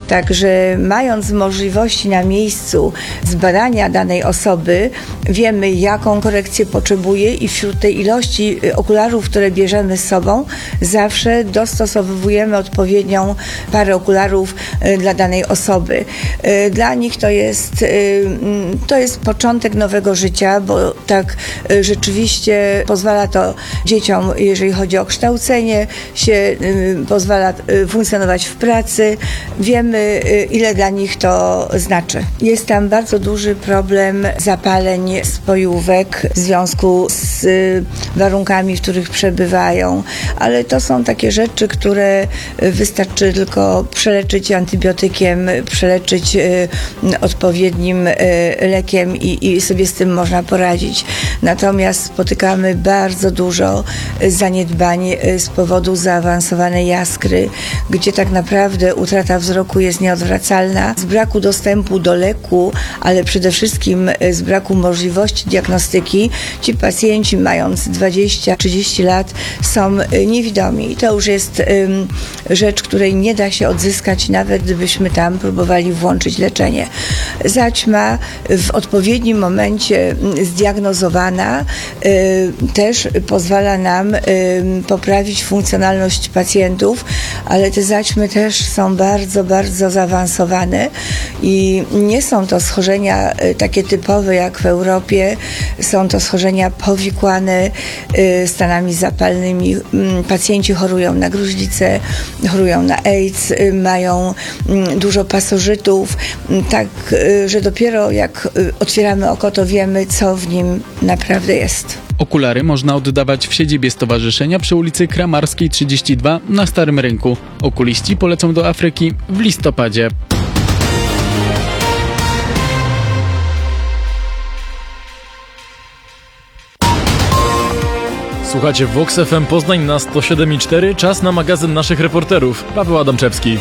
Także mając możliwości na miejscu zbadania danej osoby, wiemy, jaką korekcję potrzebuje i wśród tej ilości okularów, które bierzemy z sobą, zawsze dostosowujemy odpowiednią parę okularów dla danej osoby. Dla nich to jest początek nowego życia, bo tak rzeczywiście pozwala to dzieciom, jeżeli chodzi o kształcenie się, pozwala funkcjonować w pracy. Wiemy, ile dla nich to znaczy. Jest tam bardzo duży problem zapaleń spojówek w związku z warunkami, w których przebywają, ale to są takie rzeczy, które wystarczy tylko przeleczyć antybiotykiem, przeleczyć odpowiednim lekiem i sobie z tym można poradzić. Natomiast spotykamy bardzo dużo zaniedbań z powodu zaawansowanej jaskry, gdzie tak naprawdę utrata wzroku jest nieodwracalna. Z braku dostępu do leku, ale przede wszystkim z braku możliwości diagnostyki, ci pacjenci mając 20-30 lat są niewidomi. I to już jest rzecz, której nie da się odzyskać, nawet gdybyśmy tam próbowali włączyć leczenie. Zaćma w odpowiednim momencie zdiagnozowana też pozwala nam poprawić funkcjonalność pacjentów, ale te zaćmy też są bardzo, bardzo zaawansowane i nie są to schorzenia takie typowe jak w Europie, są to schorzenia powikłane stanami zapalnymi. Pacjenci chorują na gruźlicę, chorują na AIDS, mają dużo pasożytów, tak, że dopiero jak otwieramy oko, to wiemy, co w nim naprawdę jest. Okulary można oddawać w siedzibie stowarzyszenia przy ulicy Kramarskiej 32 na Starym Rynku. Okuliści polecą do Afryki w listopadzie. Słuchacie Vox FM Poznań na 107,4. Czas na magazyn naszych reporterów. Paweł Adamczewski.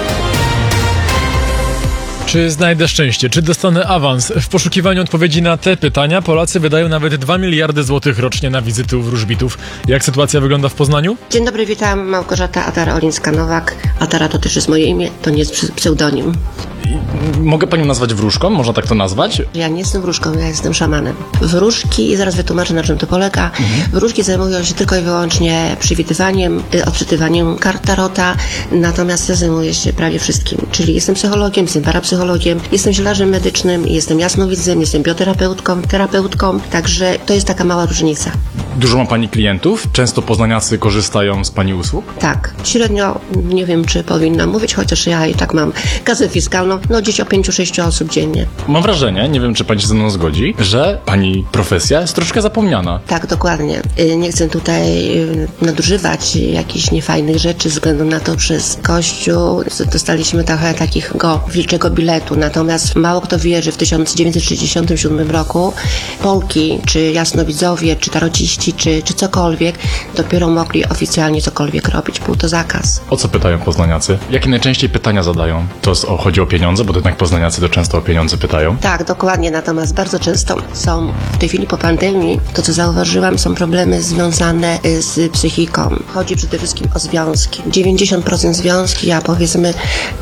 Czy znajdę szczęście? Czy dostanę awans? W poszukiwaniu odpowiedzi na te pytania Polacy wydają nawet 2 miliardy złotych rocznie na wizyty u wróżbitów. Jak sytuacja wygląda w Poznaniu? Dzień dobry, witam. Małgorzata Atara-Olińska-Nowak. Atara to też jest moje imię, to nie jest pseudonim. Mogę panią nazwać wróżką? Można tak to nazwać? Ja nie jestem wróżką, ja jestem szamanem. Wróżki, zaraz wytłumaczę, na czym to polega. Wróżki zajmują się tylko i wyłącznie przewidywaniem, odczytywaniem kart tarota, natomiast ja zajmuję się prawie wszystkim. Czyli jestem psychologiem, jestem parapsychologiem, jestem zielarzem medycznym, jestem jasnowidzem, jestem bioterapeutką, terapeutką, także to jest taka mała różnica. Dużo ma pani klientów? Często poznaniacy korzystają z pani usług? Tak, średnio, nie wiem czy powinnam mówić, chociaż ja i tak mam kasę fiskalną, gdzieś o 5-6 osób dziennie. Mam wrażenie, nie wiem czy pani się ze mną zgodzi, że pani profesja jest troszkę zapomniana. Tak, dokładnie. Nie chcę tutaj nadużywać jakichś niefajnych rzeczy ze względu na to, przez Kościół dostaliśmy trochę takiego wilczego biletu, natomiast mało kto wie, że w 1967 roku Polki, czy jasnowidzowie, czy tarociści, czy cokolwiek, dopiero mogli oficjalnie cokolwiek robić. Był to zakaz. O co pytają poznaniacy? Jakie najczęściej pytania zadają? Chodzi o pieniądze, bo jednak poznaniacy to często o pieniądze pytają. Tak, dokładnie, natomiast bardzo często są w tej chwili po pandemii, to co zauważyłam, są problemy związane z psychiką. Chodzi przede wszystkim o związki. 90% związki, a powiedzmy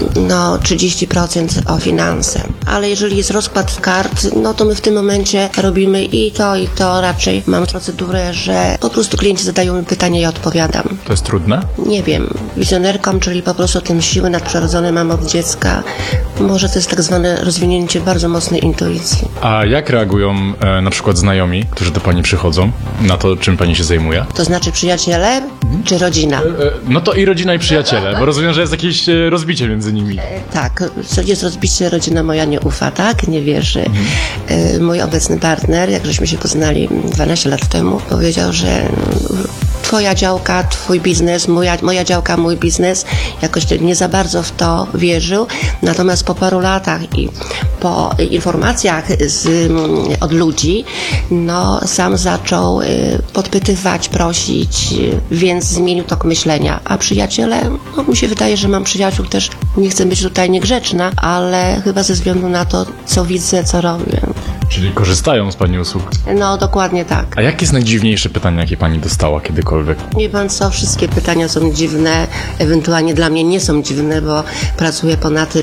30% o finanse. Ale jeżeli jest rozkład kart, to my w tym momencie robimy i to raczej mam procedurę, że po prostu klienci zadają mi pytania i ja odpowiadam. To jest trudne? Nie wiem. Wizjonerką, czyli po prostu tym siły nadprzyrodzone mam od dziecka. Może to jest tak zwane rozwinięcie bardzo mocnej intuicji. A jak reagują na przykład znajomi, którzy do pani przychodzą, na to, czym pani się zajmuje? To znaczy przyjaciele czy rodzina? No to i rodzina, i przyjaciele, bo rozumiem, że jest jakieś rozbicie między nimi. Tak, jest rozbicie, rodzina moja nie ufa, tak? Nie wierzy. Mój obecny partner, jak żeśmy się poznali 12 lat temu, powiedział, że twoja działka, twój biznes, moja działka, mój biznes. Jakoś nie za bardzo w to wierzył. Natomiast po paru latach i po informacjach od ludzi, sam zaczął podpytywać, prosić, więc zmienił tok myślenia. A przyjaciele, mi się wydaje, że mam przyjaciół też, nie chcę być tutaj niegrzeczna, ale chyba ze względu na to, co widzę, co robię. Czyli korzystają z pani usług? Dokładnie tak. A jakie jest najdziwniejsze pytanie, jakie pani dostała kiedykolwiek? Wie pan co, wszystkie pytania są dziwne, ewentualnie dla mnie nie są dziwne, bo pracuję ponad